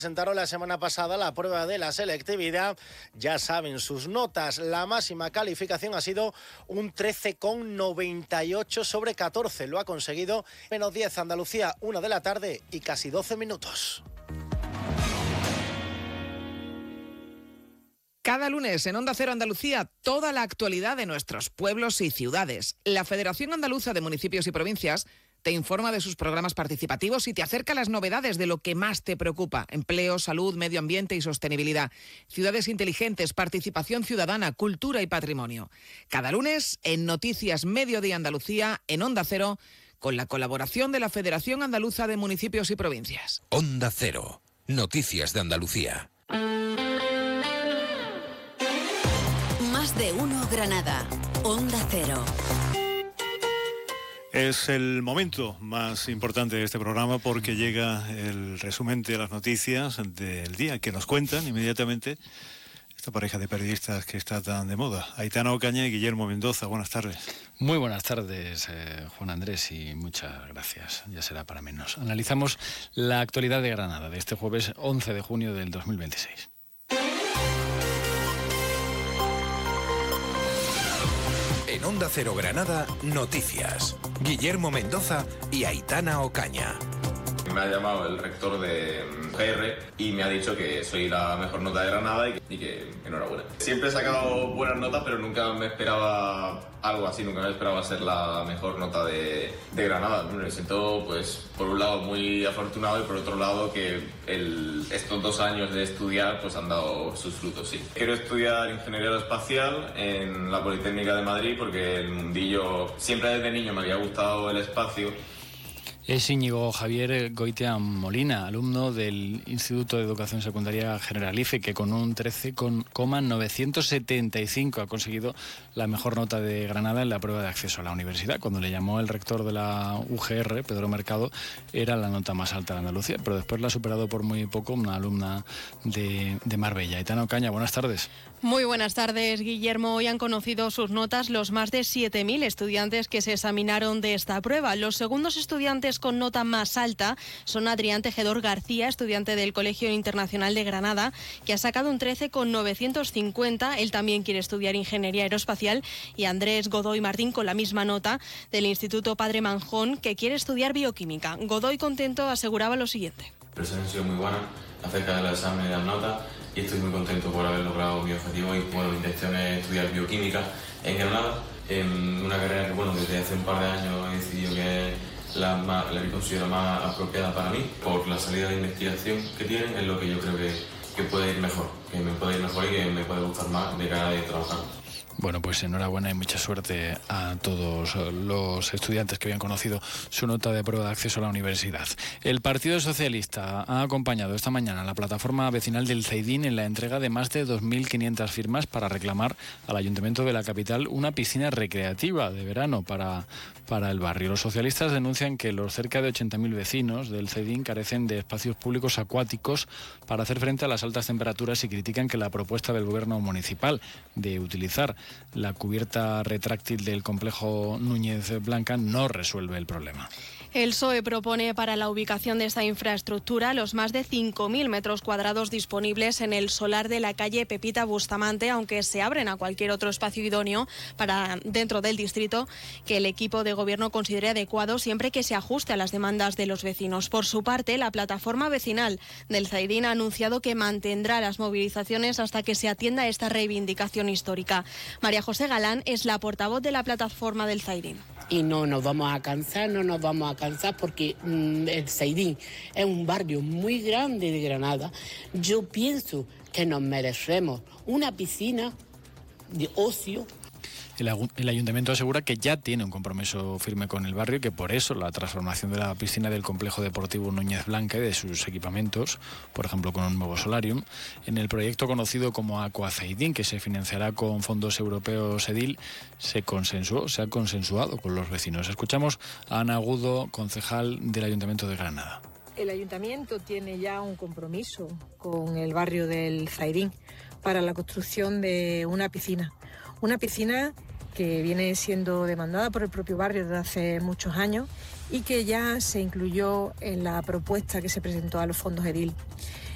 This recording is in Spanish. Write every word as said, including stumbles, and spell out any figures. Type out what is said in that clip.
Presentaron la semana pasada la prueba de la selectividad, ya saben sus notas. La máxima calificación ha sido un trece coma noventa y ocho sobre catorce. Lo ha conseguido menos diez Andalucía, una de la tarde y casi doce minutos. Cada lunes en Onda Cero Andalucía, toda la actualidad de nuestros pueblos y ciudades. La Federación Andaluza de Municipios y Provincias te informa de sus programas participativos y te acerca las novedades de lo que más te preocupa: empleo, salud, medio ambiente y sostenibilidad, ciudades inteligentes, participación ciudadana, cultura y patrimonio. Cada lunes en Noticias Mediodía Andalucía, en Onda Cero, con la colaboración de la Federación Andaluza de Municipios y Provincias. Onda Cero, Noticias de Andalucía. Más de uno Granada, Onda Cero. Es el momento más importante de este programa porque llega el resumen de las noticias del día que nos cuentan inmediatamente esta pareja de periodistas que está tan de moda. Aitana Ocaña y Guillermo Mendoza, buenas tardes. Muy buenas tardes, eh, Juan Andrés, y muchas gracias, ya será para menos. Analizamos la actualidad de Granada de este jueves once de junio del dos mil veintiséis. En Onda Cero Granada, noticias. Guillermo Mendoza y Aitana Ocaña. Me ha llamado el rector de G R y me ha dicho que soy la mejor nota de Granada y que, y que enhorabuena. Siempre he sacado buenas notas, pero nunca me esperaba algo así, nunca me esperaba ser la mejor nota de, de Granada. Me siento, pues, por un lado muy afortunado y por otro lado que el, estos dos años de estudiar pues han dado sus frutos, sí. Quiero estudiar Ingeniería Aeroespacial en la Politécnica de Madrid porque el mundillo, siempre desde niño me había gustado el espacio. Es Íñigo Javier Goitia Molina, alumno del Instituto de Educación Secundaria General I F E, que con un trece coma novecientos setenta y cinco ha conseguido la mejor nota de Granada en la prueba de acceso a la universidad. Cuando le llamó el rector de la U G R, Pedro Mercado, era la nota más alta de Andalucía, pero después la ha superado por muy poco una alumna de, de Marbella. Aitana Ocaña, buenas tardes. Muy buenas tardes, Guillermo. Hoy han conocido sus notas los más de siete mil estudiantes que se examinaron de esta prueba. Los segundos estudiantes con nota más alta son Adrián Tejedor García, estudiante del Colegio Internacional de Granada, que ha sacado un trece coma novecientos cincuenta. Él también quiere estudiar Ingeniería Aeroespacial. Y Andrés Godoy Martín, con la misma nota, del Instituto Padre Manjón, que quiere estudiar Bioquímica. Godoy, contento, aseguraba lo siguiente. La impresión ha sido muy buena acerca del examen y de las notas y estoy muy contento por haber logrado mi objetivo. Y bueno, mi intención es estudiar Bioquímica en Granada, en una carrera que bueno, desde hace un par de años he decidido que es la, más, la que considero más apropiada para mí, por la salida de investigación que tienen, es lo que yo creo que, que puede ir mejor, que me puede ir mejor y que me puede gustar más de cara a trabajar. Bueno, pues enhorabuena y mucha suerte a todos los estudiantes que habían conocido su nota de prueba de acceso a la universidad. El Partido Socialista ha acompañado esta mañana a la plataforma vecinal del Zaidín en la entrega de más de dos mil quinientas firmas para reclamar al Ayuntamiento de la capital una piscina recreativa de verano para, para el barrio. Los socialistas denuncian que los cerca de ochenta mil vecinos del Zaidín carecen de espacios públicos acuáticos para hacer frente a las altas temperaturas y critican que la propuesta del gobierno municipal de utilizar la cubierta retráctil del complejo Núñez Blanca no resuelve el problema. El P S O E propone para la ubicación de esta infraestructura los más de cinco mil metros cuadrados disponibles en el solar de la calle Pepita Bustamante, aunque se abren a cualquier otro espacio idóneo para dentro del distrito que el equipo de gobierno considere adecuado, siempre que se ajuste a las demandas de los vecinos. Por su parte, la plataforma vecinal del Zaidín ha anunciado que mantendrá las movilizaciones hasta que se atienda esta reivindicación histórica. María José Galán es la portavoz de la plataforma del Zaidín. Y no nos vamos a cansar, no nos vamos a cansar porque mmm, el Zaidín es un barrio muy grande de Granada. Yo pienso que nos merecemos una piscina de ocio. El, el ayuntamiento asegura que ya tiene un compromiso firme con el barrio y que por eso la transformación de la piscina del complejo deportivo Núñez Blanca y de sus equipamientos, por ejemplo con un nuevo solarium, en el proyecto conocido como Aquazaidín, que se financiará con fondos europeos EDIL, se consensuó, se ha consensuado con los vecinos. Escuchamos a Ana Agudo, concejal del Ayuntamiento de Granada. El ayuntamiento tiene ya un compromiso con el barrio del Zaidín para la construcción de una piscina. Una piscina que viene siendo demandada por el propio barrio desde hace muchos años y que ya se incluyó en la propuesta que se presentó a los fondos EDIL.